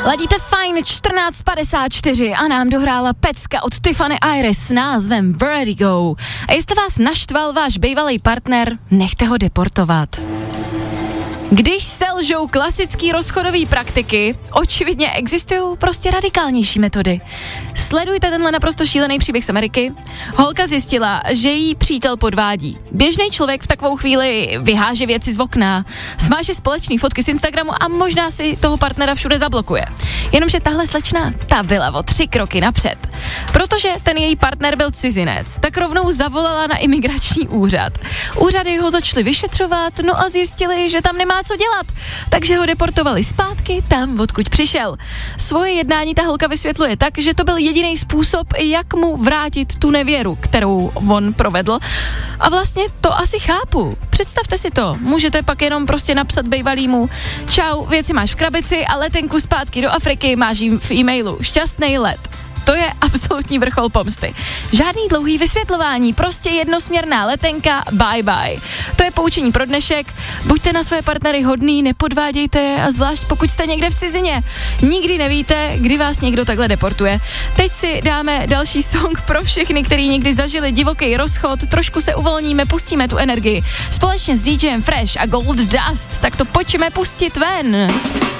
Ladíte fajn 14:54 a nám dohrála pecka od Tiffany Iris s názvem Vertigo. A jestli vás naštval váš bývalý partner, nechte ho deportovat. Když selžou klasický rozchodový praktiky, očividně existují prostě radikálnější metody. Sledujte tenhle naprosto šílený příběh z Ameriky. Holka zjistila, že jí přítel podvádí. Běžný člověk v takovou chvíli vyháže věci z okna, smáže společný fotky z Instagramu a možná si toho partnera všude zablokuje. Jenomže tahle slečna, ta byla o 3 kroky napřed. Protože ten její partner byl cizinec, tak rovnou zavolala na imigrační úřad. Úřady ho začaly vyšetřovat, no a zjistili, že tam nemá co dělat, takže ho deportovali zpátky tam, odkud přišel. Svoje jednání ta holka vysvětluje tak, že to byl jediný způsob, jak mu vrátit tu nevěru, kterou on provedl. A vlastně to asi chápu. Představte si to, můžete pak jenom prostě napsat bejvalýmu: čau, věci máš v krabici a letenku zpátky do Afriky máš jim v e-mailu. Šťastný let. To je absolutní vrchol pomsty. Žádný dlouhý vysvětlování, prostě jednosměrná letenka, bye bye. To je poučení pro dnešek. Buďte na své partnery hodný, nepodvádějte je, a zvlášť pokud jste někde v cizině. Nikdy nevíte, kdy vás někdo takhle deportuje. Teď si dáme další song pro všechny, kteří někdy zažili divoký rozchod, trošku se uvolníme, pustíme tu energii. Společně s DJem Fresh a Gold Dust, tak to pojďme pustit ven.